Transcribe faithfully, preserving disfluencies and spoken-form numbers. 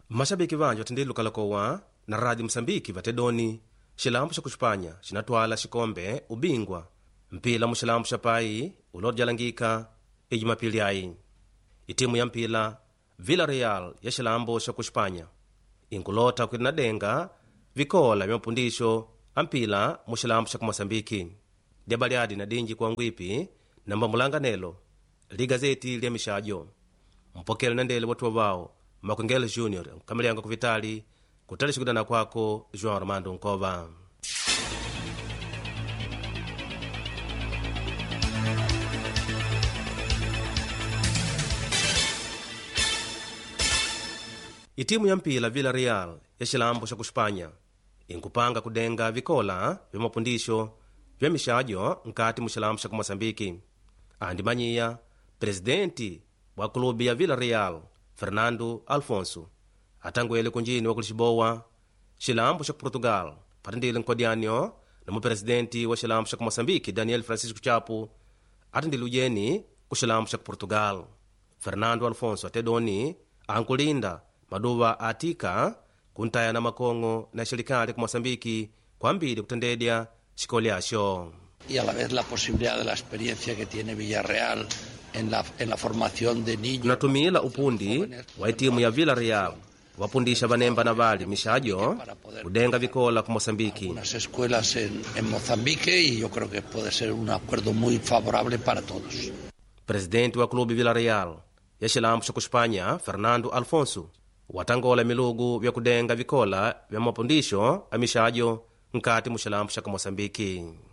mashabiki vanji vatendeli lukalakowa na Rádio Moçambique vatedoni xilambu xa kuxipanya xinatwala xikombe ubingwa mpila muxilambu xa pai ulodjalangika ijumapili ayi. Itimu ya mpila Villarreal ya xilambu xa kuxipanya inkulota kuinadenga vikola vya mapundisho ampila muxilambu xa kumoçambiki dyabaliadi na dinji kwa ngwipi na mbamulanganelo ligazeti lya mixajo mpokele na ndele watu wavao Makongelo Junior kamilianga kuvitali kutali xikudana kwako João Armando Nkova. Itimu ya mpila Villarreal ya xilambu xa kuxipanya inkupanga kudenga vikola vya mapundisho vya mixajo nkati muxilambu xa kumoçambiki. Andimanyiya presidenti wa klubi ya Villarreal Fernando Alfonso atangwele kunjini wa kulixibowa xilambu xa Portugal patandile nkodianyo na mupresidenti wa xilambu xa kumoçambiki Daniel Francisco Chapo atandile ujeni ku xilambu xa Portugal. Fernando Alfonso atedoni ankulinda maduva atika kuntaya na makongo na xelikali ku Moçambiki kwambile kutendedya xikolyaxo. Y a la vez la posibilidad de la experiencia que tiene Villarreal en la, en la formación de niños. Tunatumila upundi wa itimu ya Villarreal wapundisha vanemba na vali mixajo kudenga vikola ku Moçambiki. Unas escuelas en, en Mozambique y yo creo que puede ser un acuerdo muy favorable para todos. Presidente wa klubi Villarreal ya xilambu xa kuxipanya Fernando Alfonso watangola milugu vya kudenga vikola vya mapundisho a mixajo nkati mu xilambu xa ku Moçambiki.